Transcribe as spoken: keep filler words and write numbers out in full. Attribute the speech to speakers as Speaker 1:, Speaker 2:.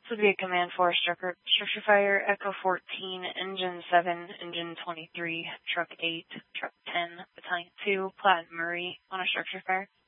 Speaker 1: This would be a Command four structure, structure fire, Echo fourteen, Engine seven, Engine twenty-three, Truck eight, Truck ten, Battalion two, Platt and Murray on a structure fire.